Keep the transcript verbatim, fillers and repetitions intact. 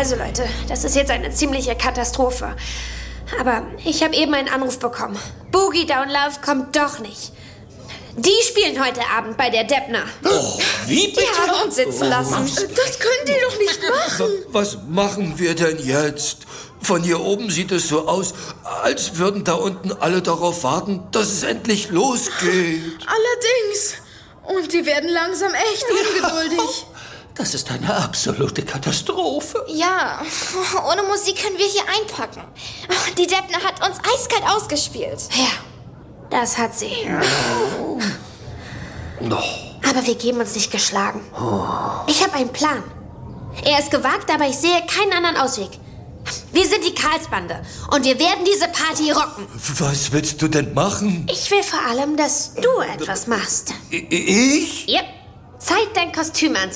Also Leute, das ist jetzt eine ziemliche Katastrophe. Aber ich habe eben einen Anruf bekommen. Boogie Down Love kommt doch nicht. Die spielen heute Abend bei der Deppner. Oh, wie bitte? Die haben uns sitzen lassen. Das können die doch nicht machen. Was machen wir denn jetzt? Von hier oben sieht es so aus, als würden da unten alle darauf warten, dass es endlich losgeht. Allerdings. Und die werden langsam echt ungeduldig. Das ist eine absolute Katastrophe. Ja, ohne Musik können wir hier einpacken. Die Deppner hat uns eiskalt ausgespielt. Ja, das hat sie. Noch. Aber wir geben uns nicht geschlagen. Ich habe einen Plan. Er ist gewagt, aber ich sehe keinen anderen Ausweg. Wir sind die Karlsbande und wir werden diese Party rocken. Was willst du denn machen? Ich will vor allem, dass du etwas machst. Ich? Yep. Zeit, dein Kostüm anzuziehen.